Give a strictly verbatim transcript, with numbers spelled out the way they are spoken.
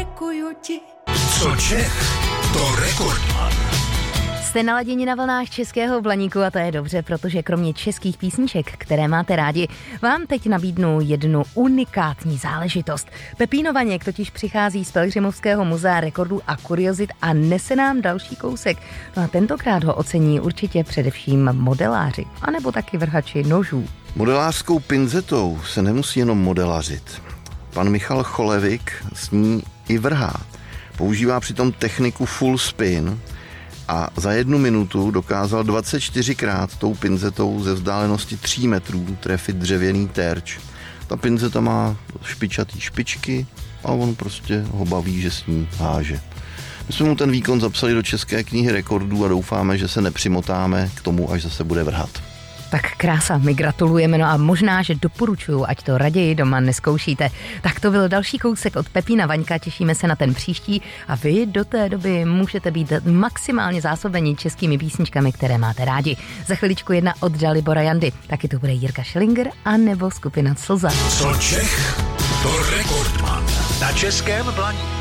děkuju ti. Co Čech, to Rekordman. Jste naladěni na vlnách Českého Blaníku a to je dobře, protože kromě českých písniček, které máte rádi, vám teď nabídnu jednu unikátní záležitost. Pepíno Vaněk totiž přichází z Pelhřimovského muzea rekordů a kuriozit a nese nám další kousek. No a tentokrát ho ocení určitě především modeláři, anebo taky vrhači nožů. Modelářskou pinzetou se nemusí jenom modelařit. Pan Michal Cholevik s ní i vrhá. Používá přitom techniku full spin a za jednu minutu dokázal dvacet čtyřikrát tou pinzetou ze vzdálenosti tří metrů trefit dřevěný terč. Ta pinzeta má špičatý špičky a on prostě ho baví, že s ní háže. My jsme mu ten výkon zapsali do České knihy rekordů a doufáme, že se nepřimotáme k tomu, až zase bude vrhat. Tak krása, my gratulujeme, no a možná, že doporučuju, ať to raději doma neskoušíte. Tak to byl další kousek od Pepína Vaňka, těšíme se na ten příští a vy do té doby můžete být maximálně zásobeni českými písničkami, které máte rádi. Za chviličku jedna od Dalibora Jandy, taky to bude Jirka Schillinger a nebo skupina Slza. Co Čech, to Rekordman. Na Českém Blaníku.